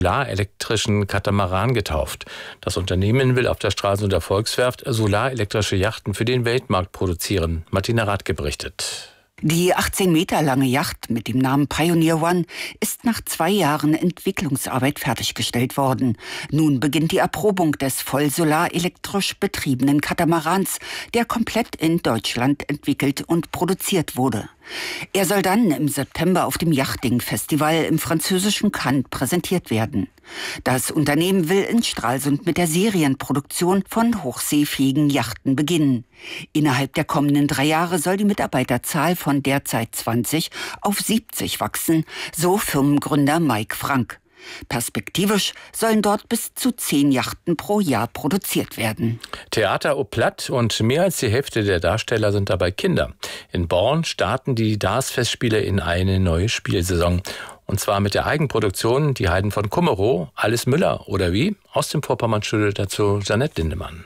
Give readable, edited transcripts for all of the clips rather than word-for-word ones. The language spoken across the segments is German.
solarelektrischen Katamaran getauft. Das Unternehmen will auf der Stralsunder Volkswerft solarelektrische Yachten für den Weltmarkt produzieren. Martina Rathke berichtet. Die 18 Meter lange Yacht mit dem Namen Pioneer One ist nach 2 Jahren Entwicklungsarbeit fertiggestellt worden. Nun beginnt die Erprobung des voll solarelektrisch betriebenen Katamarans, der komplett in Deutschland entwickelt und produziert wurde. Er soll dann im September auf dem Yachting-Festival im französischen Cannes präsentiert werden. Das Unternehmen will in Stralsund mit der Serienproduktion von hochseefähigen Yachten beginnen. Innerhalb der kommenden 3 Jahre soll die Mitarbeiterzahl von derzeit 20 auf 70 wachsen, so Firmengründer Mike Frank. Perspektivisch sollen dort bis zu 10 Yachten pro Jahr produziert werden. Theater au Platt und mehr als die Hälfte der Darsteller sind dabei Kinder. In Born starten die DARS-Festspiele in eine neue Spielsaison. Und zwar mit der Eigenproduktion Die Heiden von Kummerow, Alice Müller oder wie? Aus dem Vorpommernstudio dazu Jeanette Lindemann.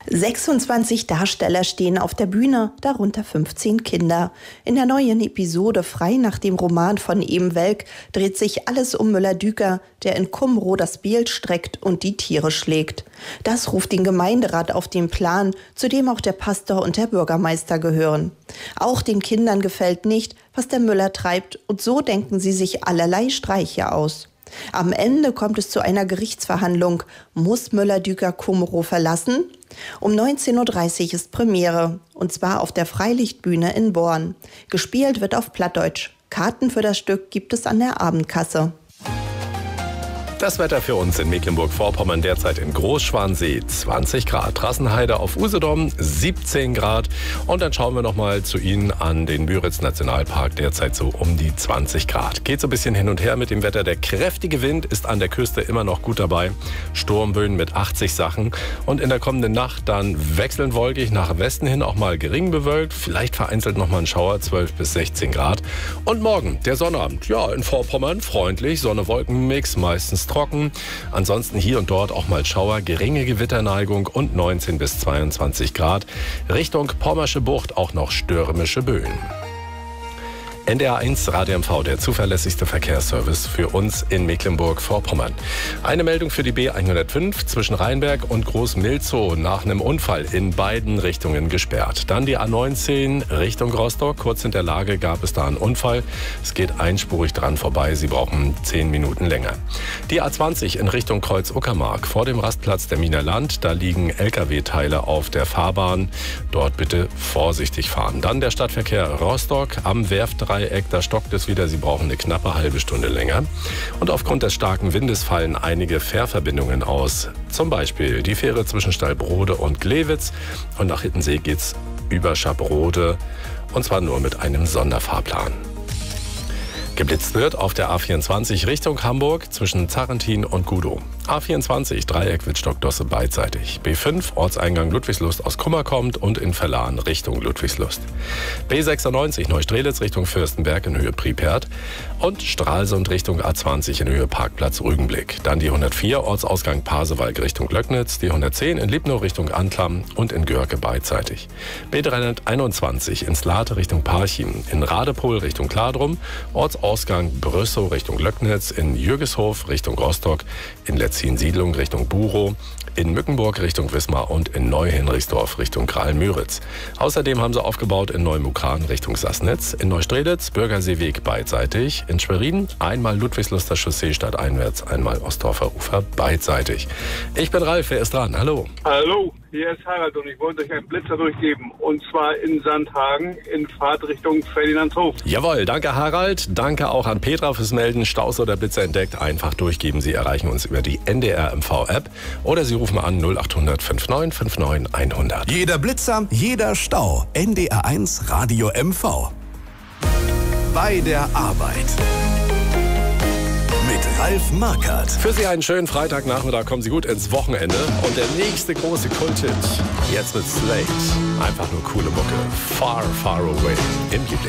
26 Darsteller stehen auf der Bühne, darunter 15 Kinder. In der neuen Episode Frei nach dem Roman von Em Welk dreht sich alles um Müller-Düker, der in Kummerow das Bild streckt und die Tiere schlägt. Das ruft den Gemeinderat auf den Plan, zu dem auch der Pastor und der Bürgermeister gehören. Auch den Kindern gefällt nicht, was der Müller treibt, und so denken sie sich allerlei Streiche aus. Am Ende kommt es zu einer Gerichtsverhandlung. Muss Müller-Düker Kummerow verlassen? Um 19.30 Uhr ist Premiere, und zwar auf der Freilichtbühne in Born. Gespielt wird auf Plattdeutsch. Karten für das Stück gibt es an der Abendkasse. Das Wetter für uns in Mecklenburg-Vorpommern derzeit in Großschwansee 20 Grad. Rassenheide auf Usedom 17 Grad. Und dann schauen wir noch mal zu Ihnen an den Müritz-Nationalpark, derzeit so um die 20 Grad. Geht so ein bisschen hin und her mit dem Wetter. Der kräftige Wind ist an der Küste immer noch gut dabei. Sturmböen mit 80 Sachen. Und in der kommenden Nacht dann wechselnd wolkig nach Westen hin, auch mal gering bewölkt. Vielleicht vereinzelt noch mal ein Schauer, 12 bis 16 Grad. Und morgen der Sonnabend. Ja, in Vorpommern freundlich, Sonne-Wolken-Mix, meistens trocken. Ansonsten hier und dort auch mal Schauer, geringe Gewitterneigung und 19 bis 22 Grad. Richtung Pommersche Bucht auch noch stürmische Böen. NDR1 Radio MV, der zuverlässigste Verkehrsservice für uns in Mecklenburg-Vorpommern. Eine Meldung für die B105 zwischen Rheinberg und Großmilzow nach einem Unfall in beiden Richtungen gesperrt. Dann die A19 Richtung Rostock. Kurz hinter Lage gab es da einen Unfall. Es geht einspurig dran vorbei. Sie brauchen 10 Minuten länger. Die A20 in Richtung Kreuz-Uckermark vor dem Rastplatz der Miner Land. Da liegen Lkw-Teile auf der Fahrbahn. Dort bitte vorsichtig fahren. Dann der Stadtverkehr Rostock am Werftdreieck. Da stockt es wieder. Sie brauchen eine knappe halbe Stunde länger. Und aufgrund des starken Windes fallen einige Fährverbindungen aus. Zum Beispiel die Fähre zwischen Stallbrode und Glewitz. Und nach Hittensee geht's über Schabrode. Und zwar nur mit einem Sonderfahrplan. Geblitzt wird auf der A24 Richtung Hamburg zwischen Zarrentin und Gudow. A24 Dreieck Wittstock-Dosse beidseitig. B5 Ortseingang Ludwigslust aus Kummer kommt und in Verlahn Richtung Ludwigslust. B96 Neustrelitz Richtung Fürstenberg in Höhe Pripyat und Stralsund Richtung A20 in Höhe Parkplatz Rügenblick. Dann die 104 Ortsausgang Pasewalk Richtung Löcknitz, die 110 in Liebnow Richtung Anklam und in Görke beidseitig. B321 in Slate Richtung Parchim, in Radepohl Richtung Kladrum, Ortsausgang Brüssow Richtung Löcknitz, in Jürgeshof Richtung Rostock, in Letzin-Siedlung Richtung Burow, in Mückenburg Richtung Wismar und in Neuhenrichsdorf Richtung Kralmüritz. Außerdem haben sie aufgebaut in Neumukran Richtung Sassnitz, in Neustrelitz Bürgerseeweg beidseitig, in Schwerin einmal Ludwigsluster Chaussee stadteinwärts, einmal Ostdorfer Ufer beidseitig. Ich bin Ralf, wer ist dran? Hallo. Hallo, hier ist Harald und ich wollte euch einen Blitzer durchgeben. Und zwar in Sandhagen in Fahrtrichtung Ferdinandshof. Jawohl, danke Harald. Danke auch an Petra fürs Melden. Staus oder Blitzer entdeckt. Einfach durchgeben. Sie erreichen uns über die NDR MV-App oder Sie rufen an 0800 59 59 100. Jeder Blitzer, jeder Stau. NDR1 Radio MV. Bei der Arbeit. Mit Ralf Markert. Für Sie einen schönen Freitagnachmittag. Kommen Sie gut ins Wochenende. Und der nächste große Kulthit. Jetzt mit Slate. Einfach nur coole Mucke. Far, far away. Im Lieblings.